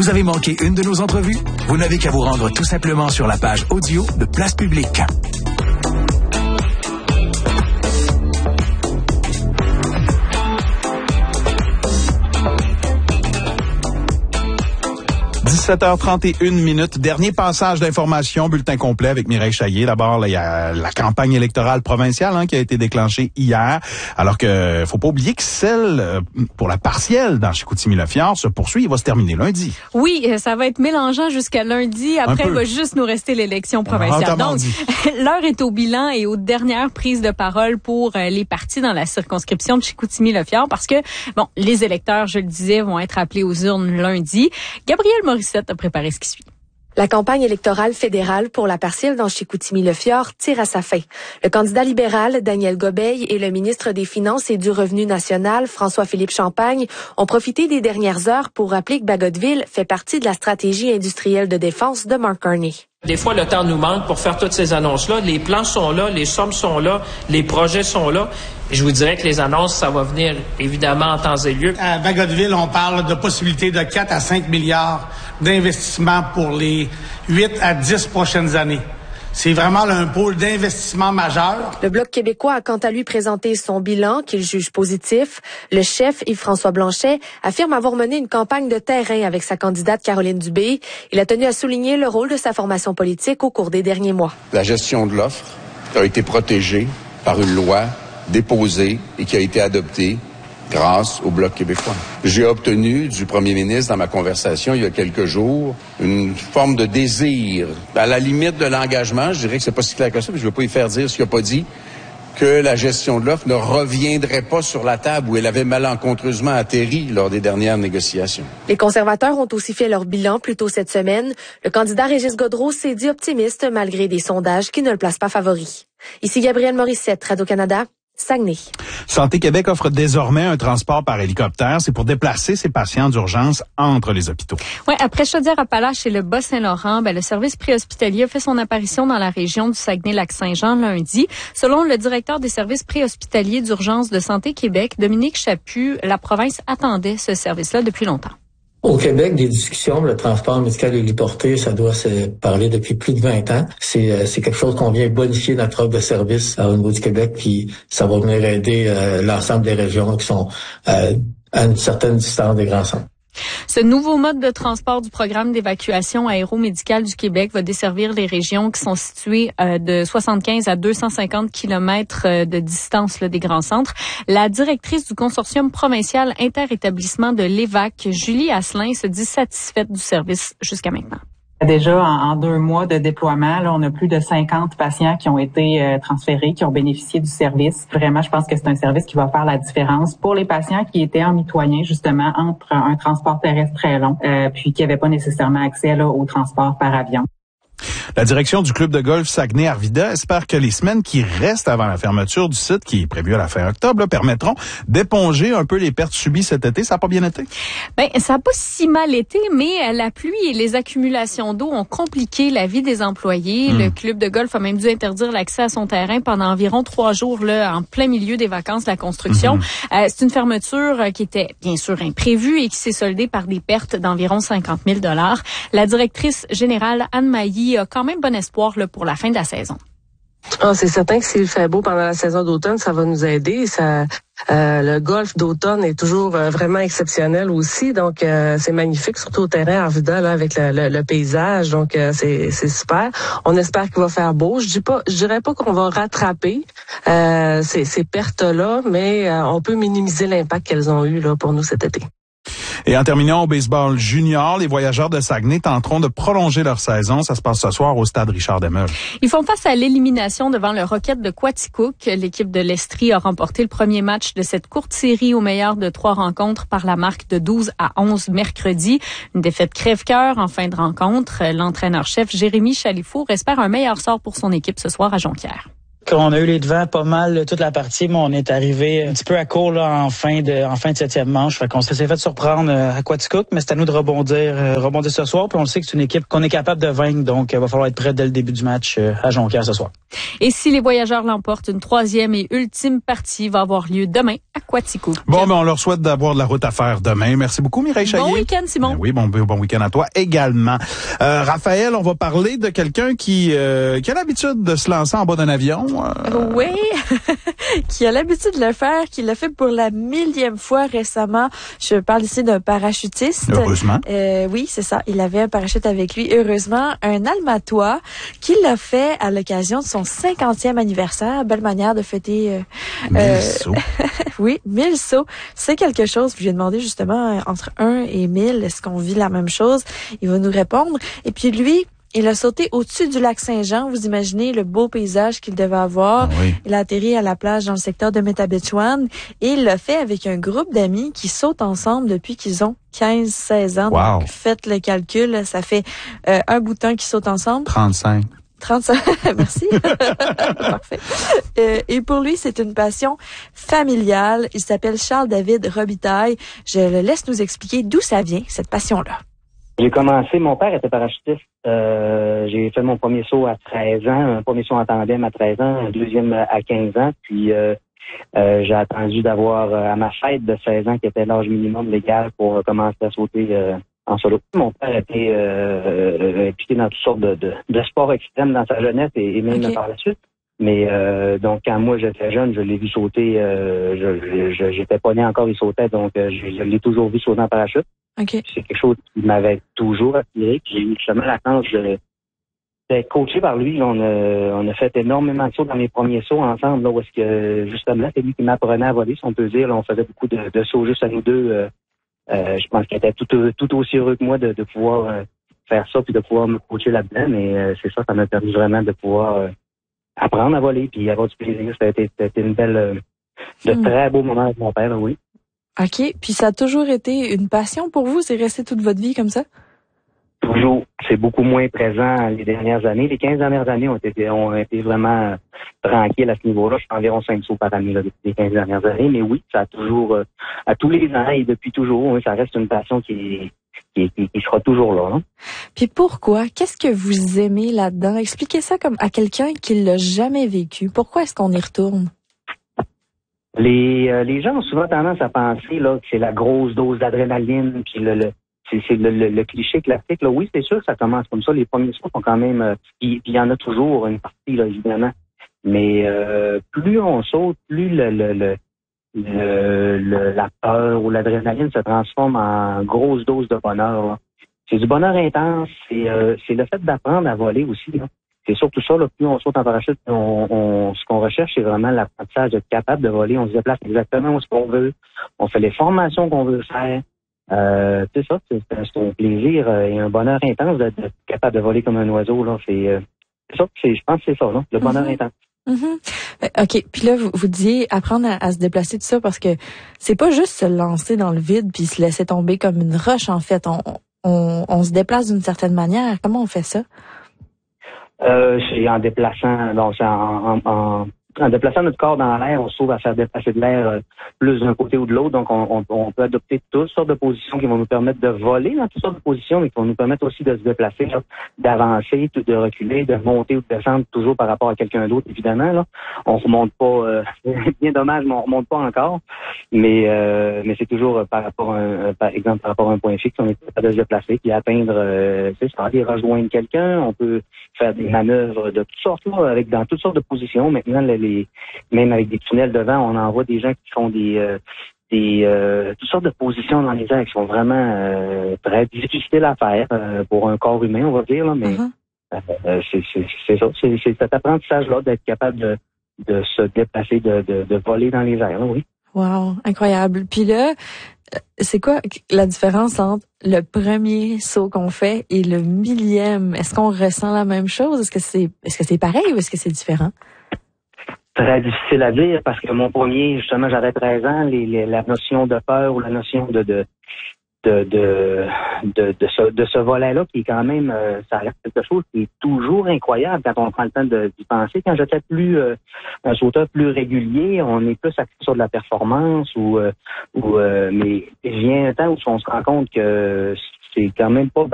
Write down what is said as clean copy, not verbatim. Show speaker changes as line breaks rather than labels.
Vous avez manqué une de nos entrevues? Vous n'avez qu'à vous rendre tout simplement sur la page audio de Place Publique. «
17h31 ». Dernier passage d'information, bulletin complet avec Mireille Chaillet. D'abord, il y a la campagne électorale provinciale qui a été déclenchée hier, alors que faut pas oublier que celle pour la partielle dans Chicoutimi-Le-Fjord se poursuit. Il va se terminer lundi.
Oui, ça va être mélangeant jusqu'à lundi. Après, il va juste nous rester l'élection provinciale. Donc, l'heure est au bilan et aux dernières prises de parole pour les partis dans la circonscription de Chicoutimi-Le-Fjord parce que, bon, les électeurs, je le disais, vont être appelés aux urnes lundi. Gabriel Morissette a préparé ce qui suit.
La campagne électorale fédérale pour la partielle dans Chicoutimi-Le-Fjord tire à sa fin. Le candidat libéral, Daniel Gobeil, et le ministre des Finances et du Revenu national, François-Philippe Champagne, ont profité des dernières heures pour rappeler que Bagotville fait partie de la stratégie industrielle de défense de Mark Carney.
Des fois, le temps nous manque pour faire toutes ces annonces-là. Les plans sont là, les sommes sont là, les projets sont là. Et je vous dirais que les annonces, ça va venir évidemment en temps et lieu.
À Bagotville, on parle de possibilités de 4 à 5 milliards d'investissements pour les 8 à 10 prochaines années. C'est vraiment là, un pôle d'investissement majeur.
Le Bloc québécois a quant à lui présenté son bilan qu'il juge positif. Le chef, Yves-François Blanchet, affirme avoir mené une campagne de terrain avec sa candidate Caroline Dubé. Il a tenu à souligner le rôle de sa formation politique au cours des derniers mois.
La gestion de l'offre a été protégée par une loi déposée et qui a été adoptée grâce au Bloc québécois. J'ai obtenu du premier ministre dans ma conversation il y a quelques jours une forme de désir, à la limite de l'engagement. Je dirais que c'est pas si clair que ça, mais je ne veux pas y faire dire ce qu'il n'a pas dit, que la gestion de l'offre ne reviendrait pas sur la table où elle avait malencontreusement atterri lors des dernières négociations.
Les conservateurs ont aussi fait leur bilan plus tôt cette semaine. Le candidat Régis Gaudreault s'est dit optimiste malgré des sondages qui ne le placent pas favori. Ici Gabriel Morissette, Radio-Canada. Saguenay.
Santé Québec offre désormais un transport par hélicoptère. C'est pour déplacer ses patients d'urgence entre les hôpitaux.
Ouais, après Chaudière-Appalaches et le Bas-Saint-Laurent, le service préhospitalier a fait son apparition dans la région du Saguenay-Lac-Saint-Jean lundi. Selon le directeur des services préhospitaliers d'urgence de Santé Québec, Dominique Chaput, la province attendait ce service-là depuis longtemps.
Au Québec, des discussions, le transport médical héliporté, ça doit se parler depuis plus de 20 ans. C'est quelque chose qu'on vient bonifier notre offre de service au niveau du Québec, puis ça va venir aider l'ensemble des régions qui sont à une certaine distance des grands centres.
Ce nouveau mode de transport du programme d'évacuation aéromédicale du Québec va desservir les régions qui sont situées de 75 à 250 kilomètres de distance des grands centres. La directrice du consortium provincial interétablissement de l'EVAC, Julie Asselin, se dit satisfaite du service jusqu'à maintenant.
Déjà, en 2 mois de déploiement, là, on a plus de 50 patients qui ont été transférés, qui ont bénéficié du service. Vraiment, je pense que c'est un service qui va faire la différence pour les patients qui étaient en mitoyen, justement, entre un transport terrestre très long, puis qui n'avaient pas nécessairement accès au transport par avion.
La direction du club de golf Saguenay-Arvida espère que les semaines qui restent avant la fermeture du site, qui est prévue à la fin octobre, permettront d'éponger un peu les pertes subies cet été. Ça n'a pas bien été?
Ça n'a pas si mal été, mais la pluie et les accumulations d'eau ont compliqué la vie des employés. Le club de golf a même dû interdire l'accès à son terrain pendant environ 3 jours là, en plein milieu des vacances de la construction. C'est une fermeture qui était bien sûr imprévue et qui s'est soldée par des pertes d'environ 50 000 $. La directrice générale Anne Mailly a quand même bon espoir là, pour la fin de la saison.
C'est certain que s'il fait beau pendant la saison d'automne, ça va nous aider. Le golf d'automne est toujours vraiment exceptionnel aussi, donc c'est magnifique, surtout au terrain Arvida là avec le paysage, donc c'est super. On espère qu'il va faire beau. Je dirais pas qu'on va rattraper ces pertes-là, mais on peut minimiser l'impact qu'elles ont eu là pour nous cet été.
Et en terminant au baseball junior, les Voyageurs de Saguenay tenteront de prolonger leur saison. Ça se passe ce soir au stade Richard-Desmeules.
Ils font face à l'élimination devant le Rocket de Quaticook. L'équipe de l'Estrie a remporté le premier match de cette courte série au meilleur de 3 rencontres par la marque de 12-11 mercredi. Une défaite crève-cœur en fin de rencontre. L'entraîneur-chef Jérémy Chalifour espère un meilleur sort pour son équipe ce soir à Jonquière.
qu'on a eu les devants pas mal toute la partie, mais on est arrivé un petit peu à court là, en fin de 7e manche. Fait qu'on s'est fait surprendre à Quaticook, mais c'est à nous de rebondir ce soir. Puis on le sait que c'est une équipe qu'on est capable de vaincre, donc il va falloir être prêt dès le début du match à Jonquière ce soir.
Et si les Voyageurs l'emportent, une 3e et ultime partie va avoir lieu demain à Quaticook.
Bon, ben on leur souhaite d'avoir de la route à faire demain. Merci beaucoup, Mireille Chaillet.
Bon week-end, Simon.
Oui, bon week-end à toi également. Raphaël, on va parler de quelqu'un qui a l'habitude de se lancer en bas d'un avion.
Oui, qui a l'habitude de le faire, qui l'a fait pour la 1000e fois récemment. Je parle ici d'un parachutiste.
Heureusement.
Oui, c'est ça. Il avait un parachute avec lui. Heureusement, un Almatois qui l'a fait à l'occasion de son 50e anniversaire. Belle manière de fêter.
1000 sauts.
Oui, 1000 sauts. C'est quelque chose. Puis j'ai demandé justement entre 1 et 1000, est-ce qu'on vit la même chose? Il va nous répondre. Et puis lui, il a sauté au-dessus du lac Saint-Jean. Vous imaginez le beau paysage qu'il devait avoir.
Ah oui.
Il a atterri à la plage dans le secteur de Métabetchouan et il l'a fait avec un groupe d'amis qui sautent ensemble depuis qu'ils ont 15-16 ans.
Wow.
Donc, faites le calcul. Ça fait un bout de temps qu'ils sautent ensemble.
35.
35. Merci. Parfait. Et pour lui, c'est une passion familiale. Il s'appelle Charles-David Robitaille. Je le laisse nous expliquer d'où ça vient, cette passion-là.
J'ai commencé, mon père était parachutiste. J'ai fait mon premier saut à 13 ans, un premier saut en tandem à 13 ans, un deuxième à 15 ans. Puis j'ai attendu d'avoir à ma fête de 16 ans, qui était l'âge minimum légal pour commencer à sauter en solo. Mon père était impliqué dans toutes sortes de sports extrêmes dans sa jeunesse et même par la suite. Mais donc quand moi j'étais jeune, je l'ai vu sauter. J'étais pas né encore, il sautait, donc je l'ai toujours vu sauter en parachute.
Okay.
C'est quelque chose qui m'avait toujours attiré. Puis j'ai eu justement la chance d'être coaché par lui. On a fait énormément de sauts dans mes premiers sauts ensemble, là, où est-ce que justement c'est lui qui m'apprenait à voler, si on peut dire. Là, on faisait beaucoup de sauts juste à nous deux. Je pense qu'il était tout aussi heureux que moi de pouvoir faire ça puis de pouvoir me coacher là-dedans. Mais c'est ça m'a permis vraiment de pouvoir apprendre à voler puis avoir du plaisir. C'était une belle, de très beaux moments avec mon père, là, oui.
OK. Puis ça a toujours été une passion pour vous? C'est resté toute votre vie comme ça?
Toujours. C'est beaucoup moins présent les dernières années. Les 15 dernières années ont été vraiment tranquilles à ce niveau-là. Je fais environ 5 sauts par année là, depuis les 15 dernières années. Mais oui, ça a toujours, à tous les ans et depuis toujours, oui, ça reste une passion qui sera toujours là. Hein?
Puis pourquoi? Qu'est-ce que vous aimez là-dedans? Expliquez ça comme à quelqu'un qui l'a jamais vécu. Pourquoi est-ce qu'on y retourne?
Les gens ont souvent tendance à penser là que c'est la grosse dose d'adrénaline, puis c'est le cliché classique. Là. Oui, c'est sûr que ça commence comme ça. Les premiers sauts sont quand même... il y en a toujours une partie, là, évidemment. Mais plus on saute, plus la peur ou l'adrénaline se transforme en grosse dose de bonheur. Là. C'est du bonheur intense. C'est le fait d'apprendre à voler aussi. Là. C'est surtout ça, là, plus on saute en parachute, ce qu'on recherche, c'est vraiment l'apprentissage d'être capable de voler. On se déplace exactement où ce qu'on veut. On fait les formations qu'on veut faire. C'est ça, c'est un plaisir et un bonheur intense d'être capable de voler comme un oiseau. Là. C'est ça, je pense que c'est ça, là, le bonheur intense.
Mm-hmm. OK. Puis là, vous disiez apprendre à se déplacer tout ça parce que c'est pas juste se lancer dans le vide puis se laisser tomber comme une roche, en fait. On se déplace d'une certaine manière. Comment on fait ça?
C'est en déplaçant, donc c'est en déplaçant notre corps dans l'air, on se trouve à faire déplacer de l'air plus d'un côté ou de l'autre. Donc, on peut adopter toutes sortes de positions qui vont nous permettre de voler dans toutes sortes de positions, mais qui vont nous permettre aussi de se déplacer, là, d'avancer, de reculer, de monter ou de descendre, toujours par rapport à quelqu'un d'autre, évidemment. Là, on remonte pas, bien dommage, mais on remonte pas encore. Mais c'est toujours par rapport par exemple, par rapport à un point fixe, on est capable de se déplacer puis atteindre, aller rejoindre quelqu'un. On peut faire des manœuvres de toutes sortes, là, dans toutes sortes de positions. Maintenant, même avec des tunnels devant, on en voit des gens qui font toutes sortes de positions dans les airs qui sont vraiment très difficiles à faire pour un corps humain, on va dire, là, mais c'est ça, c'est cet apprentissage-là d'être capable de se déplacer, de voler dans les airs, là, oui.
Wow, incroyable. Puis là, c'est quoi la différence entre le premier saut qu'on fait et le 1000e? Est-ce qu'on ressent la même chose? Est-ce que c'est pareil ou est-ce que c'est différent?
Très difficile à dire parce que mon premier, justement, j'avais 13 ans, la notion de peur ou la notion de ce volet-là qui est quand même, ça reste quelque chose qui est toujours incroyable quand on prend le temps d'y penser. Quand j'étais un sauteur plus régulier, on est plus axé sur de la performance mais il vient un temps où on se rend compte que c'est quand même pas